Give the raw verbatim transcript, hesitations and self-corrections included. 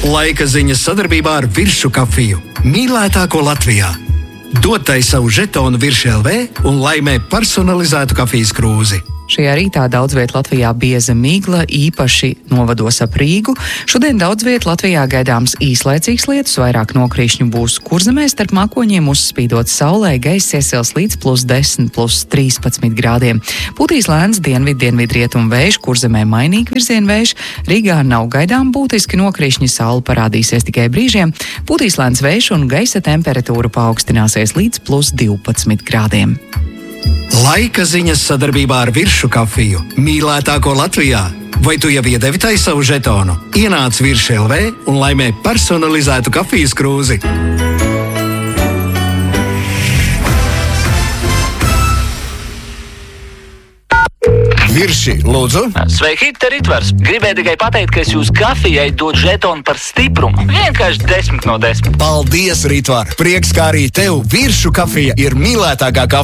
Laika ziņas sadarbībā ar Viršu kafiju. Mīlētāko Latvijā. Dod tai savu žetonu Virši L V un laimē personalizētu kafijas krūzi. Šajā rītā daudz viet Latvijā bieza migla, īpaši novados ap Rīgu. Šodien daudz viet Latvijā gaidāms īslaicīgs lietus, vairāk nokrīšņu būs Kurzemē, starp mākoņiem uzspīdot saulē, gaiss iesils līdz plus desmit, plus trīspadsmit grādiem. Pūtīs lēns dienvid, dienvid rietumu vējš, Kurzemē mainīgi virzienu vējš, Rīgā nav gaidām būtiski nokrīšņi, saule parādīsies tikai brīžiem, pūtīs lēns vējš un gaisa temperatūra paaugstināsies līdz plus divpadsmit grādiem. Laika ziņas sadarbībā ar Viršu kafiju. Mīlētāko Latvijā. Vai tu jau iedevi tai savu žetonu? Ienāc Virši L V un laimē personalizētu kafijas krūzi. Virši, lūdzu. Sveiki, te Ritvars. Gribēju tikai pateikt, ka es jūs kafijai dodu žetonu par stiprumu. Vienkārši desmit no desmit. Paldies, Ritvar. Prieks, kā arī tev Viršu kafija ir mīlētākā kafija.